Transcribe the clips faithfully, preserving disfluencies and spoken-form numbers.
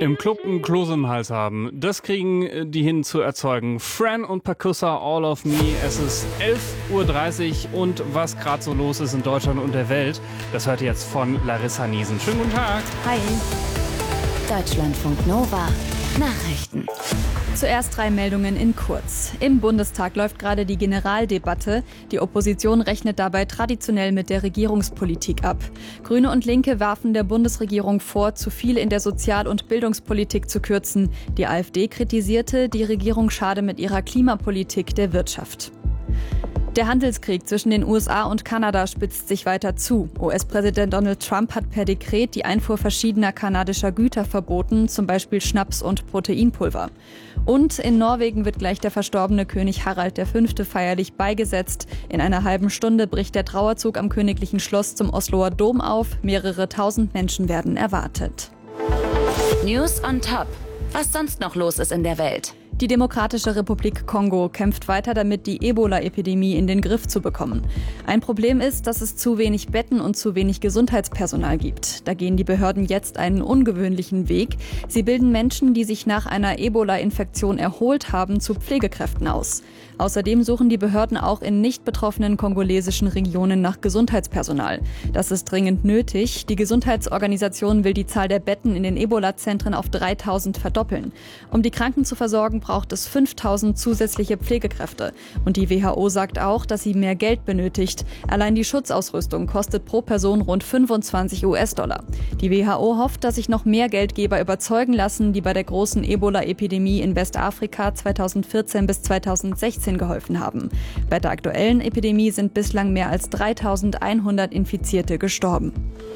Im Club ein Kloß im Hals haben, das kriegen die hin zu erzeugen. Fran und Percussa, All of Me. Es ist elf Uhr dreißig und was gerade so los ist in Deutschland und der Welt, das hört ihr jetzt von Larissa Niesen. Schönen guten Tag. Hi. Deutschlandfunk Nova. Nachrichten. Zuerst drei Meldungen in kurz. Im Bundestag läuft gerade die Generaldebatte. Die Opposition rechnet dabei traditionell mit der Regierungspolitik ab. Grüne und Linke werfen der Bundesregierung vor, zu viel in der Sozial- und Bildungspolitik zu kürzen. Die AfD kritisierte, die Regierung schade mit ihrer Klimapolitik der Wirtschaft. Der Handelskrieg zwischen den U S A und Kanada spitzt sich weiter zu. U S-Präsident Donald Trump hat per Dekret die Einfuhr verschiedener kanadischer Güter verboten, zum Beispiel Schnaps und Proteinpulver. Und in Norwegen wird gleich der verstorbene König Harald der Fünfte feierlich beigesetzt. In einer halben Stunde bricht der Trauerzug am Königlichen Schloss zum Osloer Dom auf. Mehrere tausend Menschen werden erwartet. News on Top. Was sonst noch los ist in der Welt? Die Demokratische Republik Kongo kämpft weiter damit, die Ebola-Epidemie in den Griff zu bekommen. Ein Problem ist, dass es zu wenig Betten und zu wenig Gesundheitspersonal gibt. Da gehen die Behörden jetzt einen ungewöhnlichen Weg. Sie bilden Menschen, die sich nach einer Ebola-Infektion erholt haben, zu Pflegekräften aus. Außerdem suchen die Behörden auch in nicht betroffenen kongolesischen Regionen nach Gesundheitspersonal. Das ist dringend nötig. Die Gesundheitsorganisation will die Zahl der Betten in den Ebola-Zentren auf dreitausend verdoppeln. Um die Kranken zu versorgen, braucht es fünftausend zusätzliche Pflegekräfte. Und die W H O sagt auch, dass sie mehr Geld benötigt. Allein die Schutzausrüstung kostet pro Person rund fünfundzwanzig US-Dollar. Die W H O hofft, dass sich noch mehr Geldgeber überzeugen lassen, die bei der großen Ebola-Epidemie in Westafrika zweitausendvierzehn bis zweitausendsechzehn geholfen haben. Bei der aktuellen Epidemie sind bislang mehr als dreitausendeinhundert Infizierte gestorben.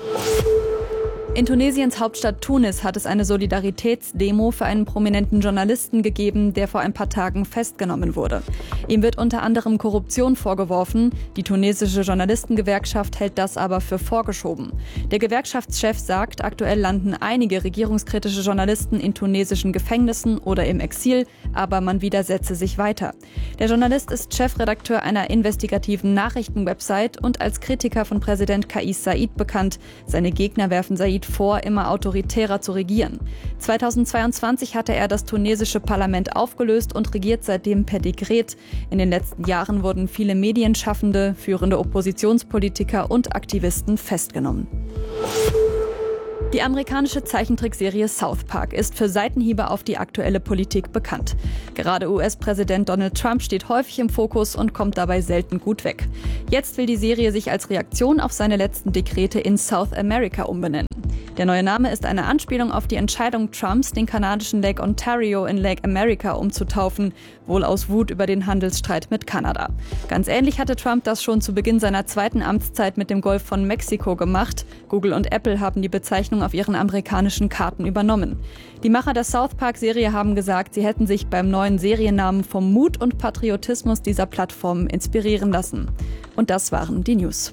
In Tunesiens Hauptstadt Tunis hat es eine Solidaritätsdemo für einen prominenten Journalisten gegeben, der vor ein paar Tagen festgenommen wurde. Ihm wird unter anderem Korruption vorgeworfen. Die tunesische Journalistengewerkschaft hält das aber für vorgeschoben. Der Gewerkschaftschef sagt, aktuell landen einige regierungskritische Journalisten in tunesischen Gefängnissen oder im Exil, aber man widersetze sich weiter. Der Journalist ist Chefredakteur einer investigativen Nachrichtenwebsite und als Kritiker von Präsident Kais Saied bekannt. Seine Gegner werfen Saied vor, immer autoritärer zu regieren. zweitausendzweiundzwanzig hatte er das tunesische Parlament aufgelöst und regiert seitdem per Dekret. In den letzten Jahren wurden viele Medienschaffende, führende Oppositionspolitiker und Aktivisten festgenommen. Die amerikanische Zeichentrickserie South Park ist für Seitenhiebe auf die aktuelle Politik bekannt. Gerade U S-Präsident Donald Trump steht häufig im Fokus und kommt dabei selten gut weg. Jetzt will die Serie sich als Reaktion auf seine letzten Dekrete in South America umbenennen. Der neue Name ist eine Anspielung auf die Entscheidung Trumps, den kanadischen Lake Ontario in Lake America umzutaufen, wohl aus Wut über den Handelsstreit mit Kanada. Ganz ähnlich hatte Trump das schon zu Beginn seiner zweiten Amtszeit mit dem Golf von Mexiko gemacht. Google und Apple haben die Bezeichnung auf ihren amerikanischen Karten übernommen. Die Macher der South Park-Serie haben gesagt, sie hätten sich beim neuen Seriennamen vom Mut und Patriotismus dieser Plattform inspirieren lassen. Und das waren die News.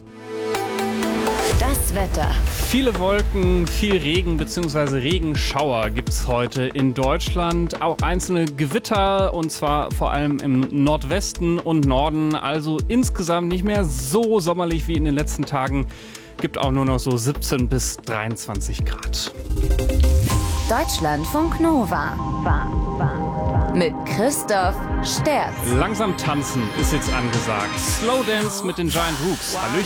Das Wetter. Viele Wolken, viel Regen bzw. Regenschauer gibt es heute in Deutschland. Auch einzelne Gewitter und zwar vor allem im Nordwesten und Norden. Also insgesamt nicht mehr so sommerlich wie in den letzten Tagen. Gibt auch nur noch so siebzehn bis dreiundzwanzig Grad. Deutschlandfunk Nova. Mit Christoph Sterz. Langsam tanzen ist jetzt angesagt. Slow Dance mit den Giant Rooks. Hallöchen.